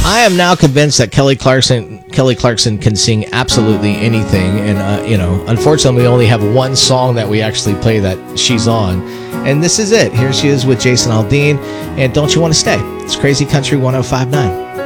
I am now convinced that Kelly Clarkson can sing absolutely anything, and unfortunately, we only have one song that we actually play that she's on, and this is it. Here she is with Jason Aldean, and Don't You Want to Stay? It's Crazy Country 105.9.